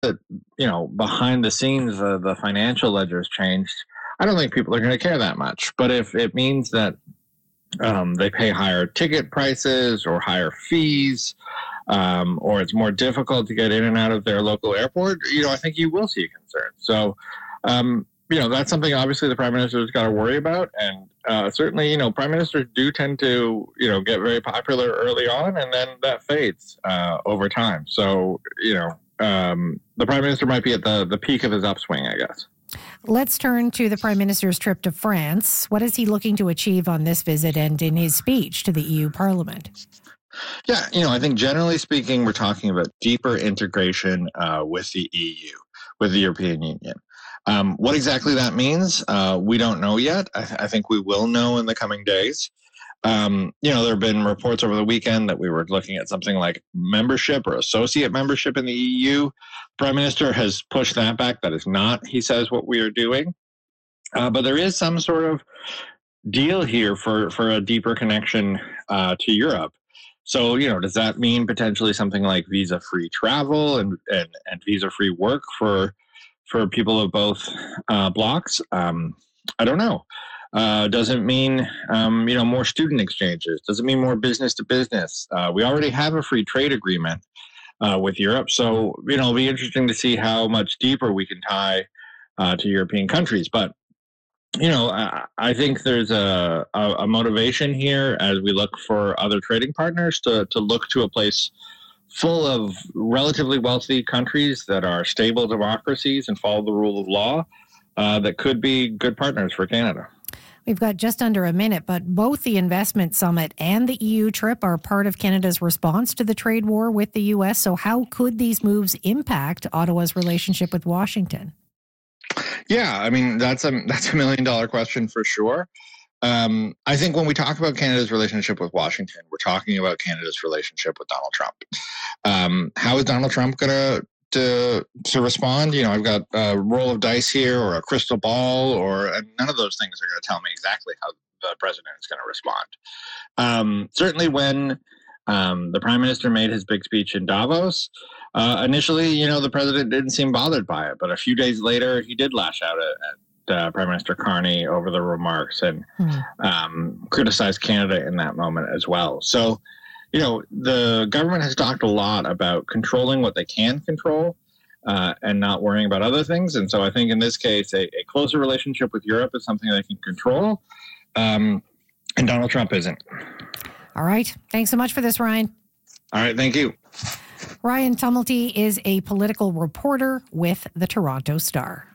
that, behind the scenes, the financial ledger has changed, I don't think people are going to care that much. But if it means that they pay higher ticket prices or higher fees, or it's more difficult to get in and out of their local airport, I think you will see a concern. So, that's something obviously the Prime Minister's got to worry about. And certainly, Prime Ministers do tend to, get very popular early on, and then that fades over time. So, the Prime Minister might be at the peak of his upswing, I guess. Let's turn to the Prime Minister's trip to France. What is he looking to achieve on this visit and in his speech to the EU Parliament? Yeah, I think generally speaking, we're talking about deeper integration with the EU, with the European Union. What exactly that means, we don't know yet. I think we will know in the coming days. There have been reports over the weekend that we were looking at something like membership or associate membership in the EU. Prime Minister has pushed that back. That is not, he says, what we are doing. But there is some sort of deal here for a deeper connection to Europe. So, does that mean potentially something like visa-free travel and visa-free work for people of both blocs? I don't know. Does it mean, more student exchanges? Does it mean more business to business? We already have a free trade agreement with Europe. So, it'll be interesting to see how much deeper we can tie to European countries. But, I think there's a motivation here as we look for other trading partners to look to a place full of relatively wealthy countries that are stable democracies and follow the rule of law that could be good partners for Canada. We've got just under a minute, but both the investment summit and the EU trip are part of Canada's response to the trade war with the U.S. So how could these moves impact Ottawa's relationship with Washington? Yeah, I mean, that's a $1 million question for sure. I think when we talk about Canada's relationship with Washington, we're talking about Canada's relationship with Donald Trump. How is Donald Trump going to respond? I've got a roll of dice here or a crystal ball, and none of those things are going to tell me exactly how the president is going to respond. Certainly when the Prime Minister made his big speech in Davos, initially, the president didn't seem bothered by it. But a few days later, he did lash out at Prime Minister Carney over the remarks and criticized Canada in that moment as well. So, the government has talked a lot about controlling what they can control and not worrying about other things. And so I think in this case, a closer relationship with Europe is something they can control. And Donald Trump isn't. All right. Thanks so much for this, Ryan. All right. Thank you. Ryan Tumulty is a political reporter with the Toronto Star.